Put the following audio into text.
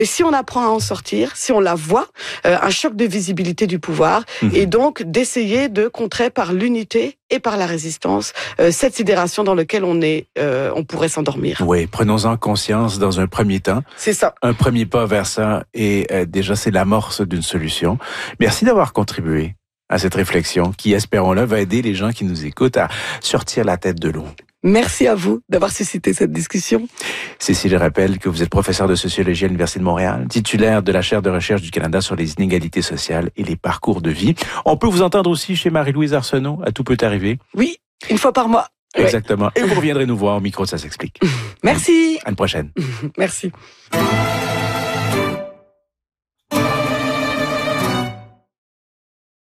Et si on apprend à en sortir, si on la voit, un choc de visibilité du pouvoir, et donc d'essayer de contrer par l'unité et par la résistance cette sidération dans laquelle on pourrait s'endormir. Oui, prenons-en conscience dans un premier temps. C'est ça. Un premier pas vers ça, et déjà c'est l'amorce d'une solution. Merci d'avoir contribué à cette réflexion qui, espérons-le, va aider les gens qui nous écoutent à sortir la tête de l'eau. Merci à vous d'avoir suscité cette discussion. Cécile, je rappelle que vous êtes professeure de sociologie à l'Université de Montréal, titulaire de la chaire de recherche du Canada sur les inégalités sociales et les parcours de vie. On peut vous entendre aussi chez Marie-Louise Arsenault, à Tout peut arriver. Oui, une fois par mois. Exactement. Ouais. Et vous reviendrez nous voir au micro, ça s'explique. Merci. À une prochaine. Merci.